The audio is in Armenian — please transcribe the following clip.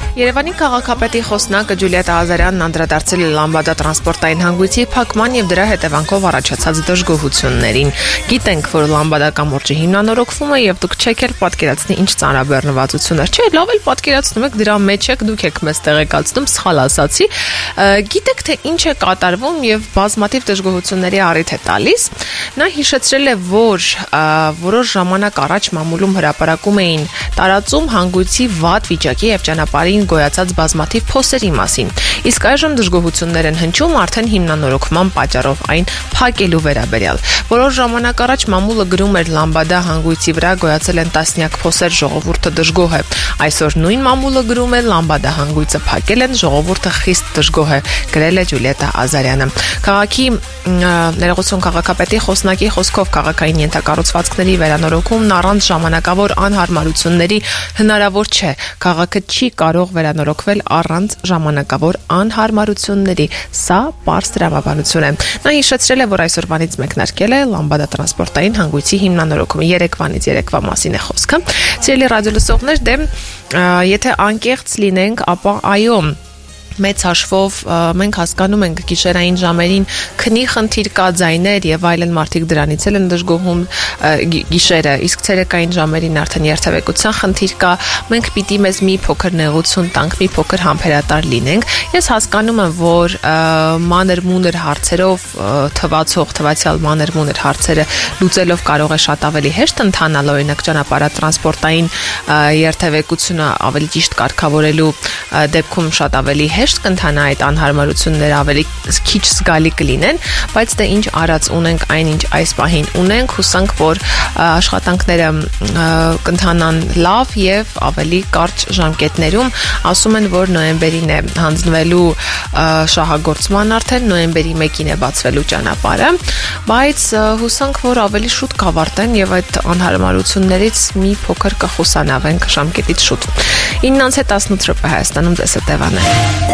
Երևանի քաղաքապետի խոսնակը Ջուլիետտա Ազարյանն անդրադարձել է Լամբադա տրանսպորտային հանգույցի փակման եւ դրա հետևանքով առաջացած դժգոհություններին։ Գիտենք, որ Լամբադա կամուրջը հիմնանորոգվում է եւ դուք չեք էլ պատկերացնի ինչ ծանրաբեռնվածություն էր։ Չէ, լավ էլ պատկերացնում եք, դրա մեջ եք, դուք եք մեզ տեղեկացնում, սխալ ասացի։ Գիտեք, թե ինչ է կատարվում եւ բազմաթիվ դժգոհությունների առիթ է տալիս։ Նա հիշեցրել է, որ որոշ ժամանակ առաջ մամուլում հրապարակում էին տարածում հանգույցի վատ վիճակի եւ ճանապարհին գոյացած բազմաթիվ փոսերի մասին։ Իսկ այժմ դժգոհություններ են հնչում արդեն հիմնանորոգման պատճառով այն փակելու վերաբերյալ։ Որոշ ժամանակ առաջ մամուլը գրում էր Լամբադա հանգույցի վրա գոյացել են տասնյակ փոսեր, ժողովուրդը դժգոհ է։ Այսօր նույն մամուլը գրում է Լամբադա հանգույցը փակել են, ժողովուրդը խիստ դժգոհ է, գրել է Ջուլիետտա Ազարյանը։ Քաղաքի ներողություն քաղաքապետի խոսնակի խոսքով քաղաքային ենթակառուցվածքների վերանորոգումն առանց ժամանակավոր անհարմարությունների հնարավոր չէ։ Քաղաքը չի կարող վերանորոգվել առանց ժամանակավոր անհարմարությունների։ Սա պարզ տրամաբանություն է։ Նա հիշեցրել է, որ այսօրվանից մեկնարկել է Լամբադա տրանսպորտային հանգույցի հիմնանորոգումը։ Երեկվա մասին է խոսքը։ Սիրելի ռադիոլսողներ, եթե անկեղծ լինենք, ապա այո, մեծ հաշվով մենք հասկանում ենք գիշերային ժամերին քնի խնդիր կա, ձայներ եւ այլն, մարդիկ դրանից են դժգոհում գիշերը, իսկ ցերեկային ժամերին արդեն երթևեկության խնդիր կա, մենք պիտի մեզ մի փոքր նեղություն տանք, մի փոքր համբերատար լինենք։ Ես հասկանում եմ, որ մանր-մունր հարցերով թվացial մանր-մունր հարցերը լուծելով կարող է շատ ավելի հեշտ ընթանալ, օրինակ ճանապարհատրանսպորտային երթևեկությունը ավելի ճիշտ կարգավորելու դեպքում շատ ավելի հեշտ կընթանա, այդ անհարմարությունները ավելի քիչ զգալի կլինեն, բայց դե ինչ արած ունենք, այնինչ այս պահին ունենք, հուսանք, որ աշխատանքները կընթանան լավ եւ ավելի կարճ ժամկետներում։ Ասում են, որ նոյեմբերին է հանձնվելու շահագործման արդեն, նոյեմբերի 1-ին է բացվելու ճանապարհը, բայց հուսանք, որ ավելի շուտ կավարտեն եւ այդ անհարմարություններից մի փոքր կխուսանավենք ժամկետից շուտ։ 9:18 Հայաստանում տեսա Տևանը։